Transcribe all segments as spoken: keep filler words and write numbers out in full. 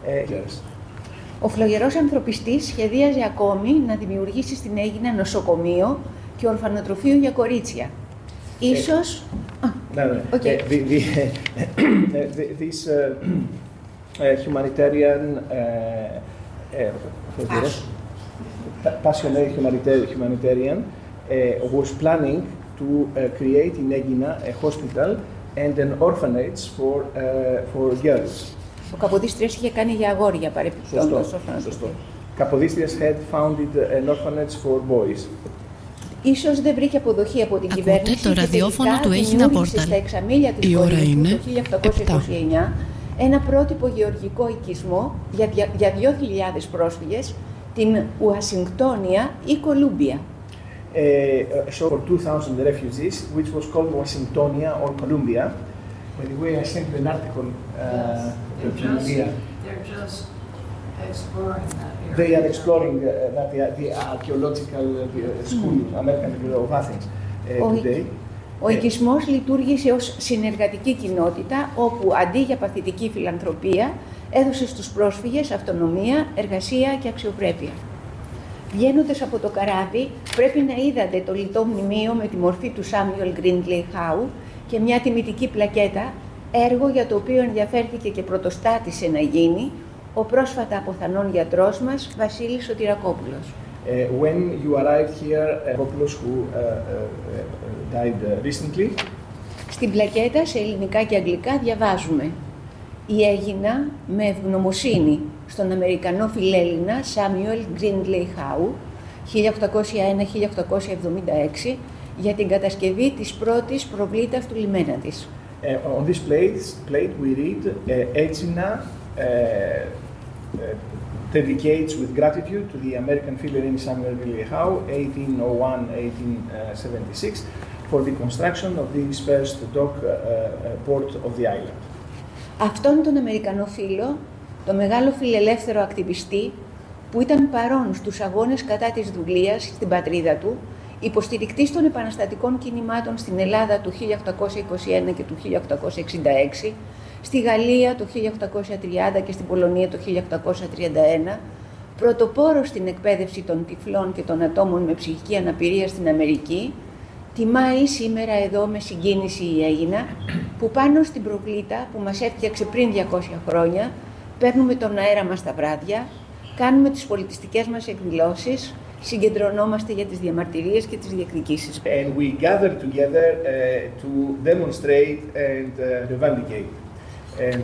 Uh, Ο φλογερός ανθρωπιστής σχεδίαζε ακόμη να δημιουργήσει στην Αίγινα νοσοκομείο και ορφανοτροφείο για κορίτσια. Ίσως... No, no. Okay. Uh, the, the, the, this uh, uh, humanitarian, uh, uh, passionate humanitarian, humanitarian uh, was planning to uh, create in Aegina a hospital and an orphanage for, uh, for girls. Ο Καποδίστριας είχε κάνει για αγόρια παρεπιπτόντως. Σωστό. Καποδίστριας had founded an orphanage for boys. Ίσως δεν βρήκε αποδοχή από την Ακούτε κυβέρνηση το ραδιόφωνο και του τελικά Aegina Portal. στα εξαμήλια της Η ώρα Κορίνθου είναι το χίλια οκτακόσια είκοσι εννιά ένα πρότυπο γεωργικό οικισμό για, για δύο χιλιάδες πρόσφυγες, την Ουασιγκτόνια ή Κολούμπια. Uh, so for two thousand refugees, which was called Washingtonia or Columbia. By the way, I sent you an article uh, they're, just, they're just exploring that area. They are exploring uh, that the, the archaeological uh, school, mm. American of Athens, uh, today. Ο οικισμός λειτουργήσε ως συνεργατική κοινότητα, όπου αντί για παθητική φιλανθρωπία, έδωσε στους πρόσφυγες αυτονομία, εργασία και αξιοπρέπεια. Βγαίνοντας από το καράβι, πρέπει να είδατε το λιτό μνημείο με τη μορφή του Σάμιουελ Γκρίντλεϊ Χάου και μια τιμητική πλακέτα, έργο για το οποίο ενδιαφέρθηκε και πρωτοστάτησε να γίνει ο πρόσφατα αποθανών γιατρός μας, Βασίλης Σωτηρακόπουλος. Uh, when you arrived here, Rapopoulos, who uh, uh, died uh, recently. Στην πλακέτα, σε ελληνικά και αγγλικά, διαβάζουμε «Η Αίγινα με ευγνωμοσύνη στον Αμερικανό φιλέλληνα Σάμιουελ Γκρίντλεϊ Χάου, χίλια οκτακόσια ένα με χίλια οκτακόσια εβδομήντα έξι, για την κατασκευή της πρώτης προβλήτας του λιμένα της». Uh, on this plate, plate we read uh, Aegina uh, uh, dedicates with gratitude to the American philanthropist Samuel Ghirley Howe, eighteen oh one to eighteen seventy-six, for the construction of this first dock uh, uh, port of the island. Αυτόν τον Αμερικανό φίλο, το μεγάλο φιλελεύθερο ακτιβιστή, που ήταν παρόν στους αγώνες κατά της δουλείας στην πατρίδα του, υποστηρικτής των επαναστατικών κινημάτων στην Ελλάδα του χίλια οκτακόσια είκοσι ένα και του χίλια οκτακόσια εξήντα έξι, στη Γαλλία το χίλια οκτακόσια τριάντα και στην Πολωνία το χίλια οκτακόσια τριάντα ένα, πρωτοπόρος στην εκπαίδευση των τυφλών και των ατόμων με ψυχική αναπηρία στην Αμερική, τιμάει σήμερα εδώ με συγκίνηση η Αίγινα, που πάνω στην προβλήτα που μας έφτιαξε πριν διακόσια χρόνια, παίρνουμε τον αέρα μας τα βράδια, κάνουμε τις πολιτιστικές μας εκδηλώσεις, συγκεντρωνόμαστε για τις διαμαρτυρίες και τις διεκδικήσεις. And we gather together uh, to demonstrate and uh, revindicate. And,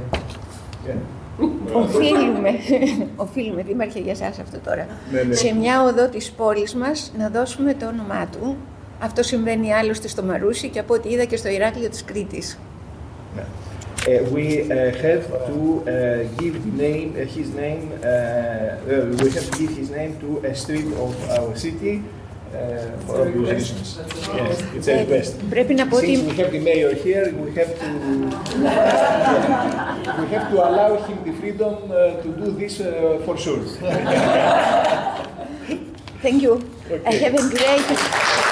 yeah. Οφείλουμε, οφείλουμε, Δήμαρχε, για εσάς αυτό τώρα, ναι, ναι. σε μια οδό της πόλης μας να δώσουμε το όνομά του. Αυτό συμβαίνει άλλωστε στο Μαρούσι και από ό,τι είδα και στο Ηράκλειο της Κρήτης. Ναι. Uh, we uh, have to uh, give the name, uh, his name, uh, uh, we have to give his name to a street of our city uh, for obvious reasons. Yes, it's a request. Πρέπει να πω ότι... Since we have the mayor here, we have to, we have to allow him the freedom uh, to do this uh, for sure. Thank you. Okay. I have a great...